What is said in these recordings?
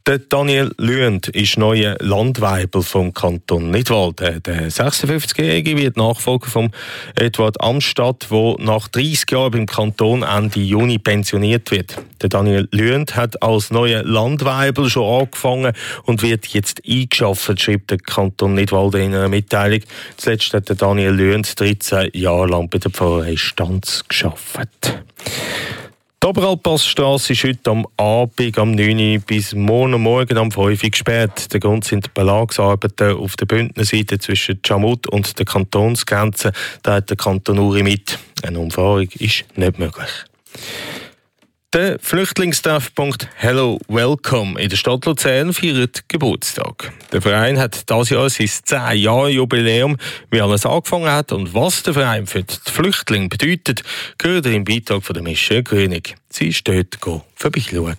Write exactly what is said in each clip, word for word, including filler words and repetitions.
Der Daniel Lüend ist neuer Landweibel vom Kanton Nidwalden. Der sechsundfünfzigjährige wird Nachfolger von Eduard Amstadt, der nach dreißig Jahren beim Kanton Ende Juni pensioniert wird. Der Daniel Lüend hat als neuer Landweibel schon angefangen und wird jetzt eingeschafft, schreibt der Kanton Nidwalden in einer Mitteilung. Zuletzt hat der Daniel Lüend dreizehn Jahre lang bei der Pfarrei Stanz gearbeitet. Die Oberalpassstrasse ist heute am Abend am neun Uhr bis morgen Morgen am fünf Uhr gesperrt. Der Grund sind die Belagsarbeiten auf der Bündnerseite zwischen Tschamut und der Kantonsgrenze. Da hat der Kanton Uri mit. Eine Umfahrung ist nicht möglich. Der Flüchtlingstreffpunkt Hello Welcome in der Stadt Luzern feiert Geburtstag. Der Verein hat dieses Jahr sein zehn Jahre Jubiläum, wie alles angefangen hat und was der Verein für die Flüchtlinge bedeutet, gehört im Beitrag von der Michelle König. Sie ist dort vorbeischauen.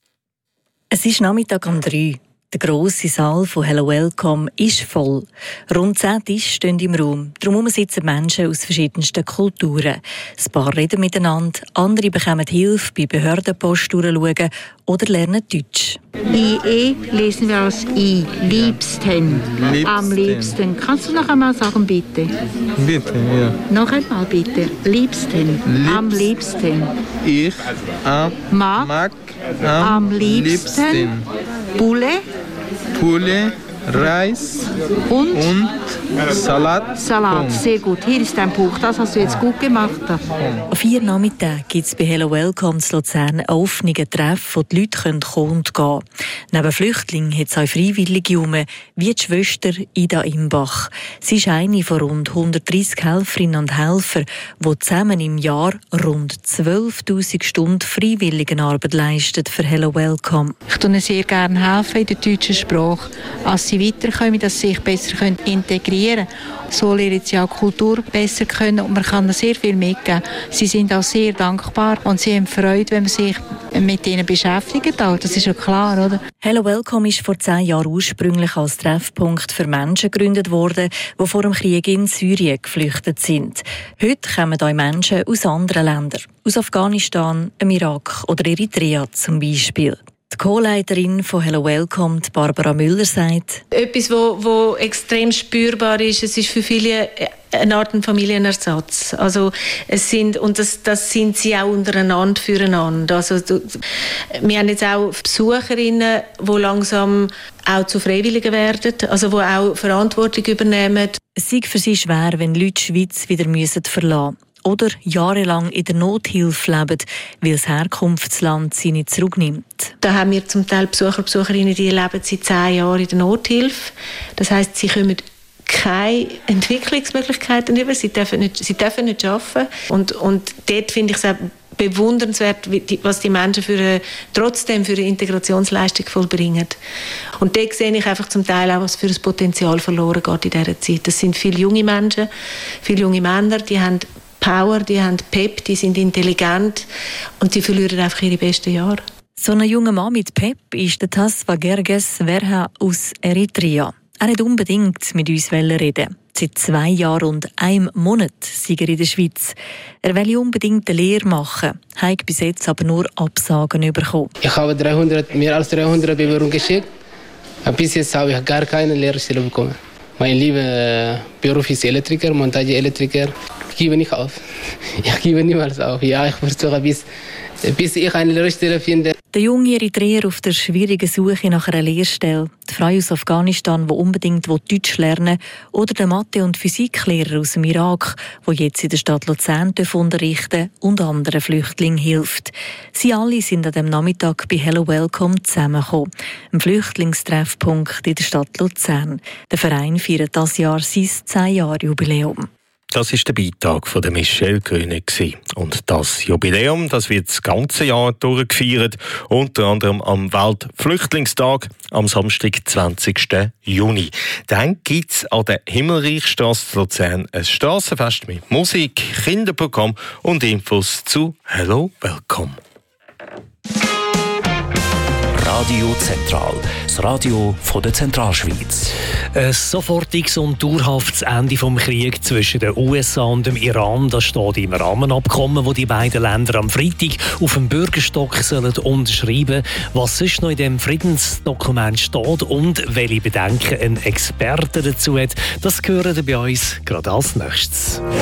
Es ist Nachmittag um drei. Der grosse Saal von Hello Welcome ist voll. Rund zehn Tische stehen im Raum. Darum sitzen Menschen aus verschiedensten Kulturen. Ein paar reden miteinander, andere bekommen Hilfe bei Behördenpost durchschauen oder lernen Deutsch. I E lesen wir als I, liebsten. liebsten. Am liebsten. Kannst du noch einmal sagen, bitte? Bitte, ja. Noch einmal, bitte. Liebsten. Liebst. Am liebsten. Ich am mag, mag am, am liebsten. liebsten. Bulle. Pulle, Reis und, und Salat. Salat, sehr gut. Hier ist dein Buch, das hast du jetzt gut gemacht. An vier Nachmittagen gibt es bei Hello Welcome in Luzern einen offenen Treff, wo die Leute kommen und gehen können. Neben Flüchtlingen hat es auch Freiwillige herum, wie die Schwester Ida Imbach. Sie ist eine von rund hundertdreissig Helferinnen und Helfern, die zusammen im Jahr rund zwölftausend Stunden Freiwilligenarbeit leisten für Hello Welcome. Ich helfe ihnen sehr gerne helfen in der deutschen Sprache, dass sie weiterkommen, dass sie sich besser integrieren können. So lernen sie auch Kultur besser können und man kann ihnen sehr viel mitgeben. Sie sind auch sehr dankbar und sie haben Freude, wenn man sich mit ihnen beschäftigt. Das ist ja klar, oder? Hello Welcome ist vor zehn Jahren ursprünglich als Treffpunkt für Menschen gegründet worden, die vor dem Krieg in Syrien geflüchtet sind. Heute kommen hier Menschen aus anderen Ländern, aus Afghanistan, dem Irak oder Eritrea zum Beispiel. Die Co-Leiterin von Hello Welcome, Barbara Müller, sagt: Etwas, wo, wo extrem spürbar ist, es ist für viele eine Art Familienersatz. Also es sind, und das, das sind sie auch untereinander füreinander. Also, wir haben jetzt auch Besucherinnen, die langsam auch zu Freiwilligen werden, also die auch Verantwortung übernehmen. Es sei für sie schwer, wenn Leute die Schweiz wieder verlassen müssen. Oder jahrelang in der Nothilfe leben, weil das Herkunftsland sie nicht zurücknimmt. Da haben wir zum Teil Besucher, Besucherinnen, die leben seit zehn Jahren in der Nothilfe. Das heisst, sie kommen keine Entwicklungsmöglichkeiten über, sie dürfen nicht, sie dürfen nicht arbeiten. Und, und dort finde ich es auch bewundernswert, was die Menschen für eine, trotzdem für eine Integrationsleistung vollbringen. Und dort sehe ich einfach zum Teil auch, was für ein Potenzial verloren geht in dieser Zeit. Das sind viele junge Menschen, viele junge Männer, die haben Power, die haben Pep, die sind intelligent und die verlieren einfach ihre besten Jahre. So ein junger Mann mit Pep ist der Tasva Gerges Verha aus Eritrea. Er hat unbedingt mit uns reden. Seit zwei Jahren und einem Monat sei er in der Schweiz. Er will unbedingt eine Lehre machen, hat bis jetzt aber nur Absagen bekommen. Ich habe dreihundert, mehr als dreihundert Bewerbungen geschickt. Bis jetzt habe ich gar keine Lehrstelle bekommen. Mein lieber Beruf ist Elektriker, Montageelektriker. Ich gebe nicht auf. Ich gebe niemals auf. Ja, ich versuche, bis, bis ich eine Lehrstelle finde. Der junge Eritreer auf der schwierigen Suche nach einer Lehrstelle, die Frau aus Afghanistan, die unbedingt Deutsch lernen will, oder der Mathe- und Physiklehrer aus dem Irak, der jetzt in der Stadt Luzern unterrichten und anderen Flüchtlingen hilft. Sie alle sind an diesem Nachmittag bei Hello Welcome zusammengekommen, einem Flüchtlingstreffpunkt in der Stadt Luzern. Der Verein feiert dieses Jahr sein zehn Jahre Jubiläum. Das ist der Beitrag von der Michelle König. Und das Jubiläum, das wird das ganze Jahr durchgefeiert, unter anderem am Weltflüchtlingstag am Samstag, zwanzigsten Juni. Dann gibt es an der Himmelreichstrasse Luzern ein Strassenfest mit Musik, Kinderprogramm und Infos zu Hello Welcome. Radio Zentral, das Radio von der Zentralschweiz. Ein sofortiges und dauerhaftes Ende des Krieges zwischen den U S A und dem Iran, das steht im Rahmenabkommen, das die beiden Länder am Freitag auf dem Bürgerstock sollen unterschreiben. Was sonst noch in dem Friedensdokument steht und welche Bedenken ein Experte dazu hat, das hören wir bei uns gerade als nächstes.